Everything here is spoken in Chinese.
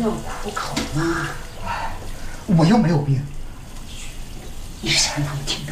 要苦口吗？我又没有病，你是想让他们听到？